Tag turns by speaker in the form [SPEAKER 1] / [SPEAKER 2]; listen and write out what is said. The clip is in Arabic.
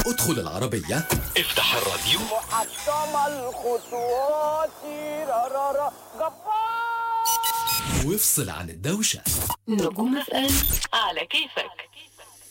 [SPEAKER 1] ادخل العربية، افتح الراديو،
[SPEAKER 2] محطم الخطوات رارارا جبار،
[SPEAKER 1] وافصل عن الدوشة.
[SPEAKER 3] نجوم FM على كيفك.